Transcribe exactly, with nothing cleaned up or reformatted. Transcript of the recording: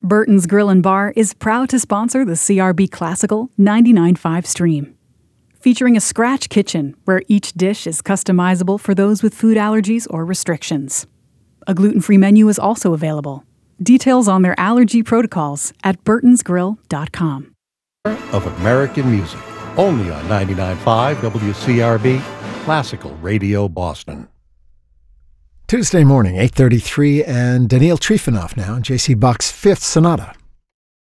Burton's Grill and Bar is proud to sponsor the C R B Classical ninety-nine point five stream. Featuring a scratch kitchen where each dish is customizable for those with food allergies or restrictions. A gluten-free menu is also available. Details on their allergy protocols at burtons grill dot com. Of American music, only on ninety-nine point five W C R B, Classical Radio Boston. Tuesday morning, eight thirty-three, and Daniil Trifonov now, J C Bach's Fifth Sonata.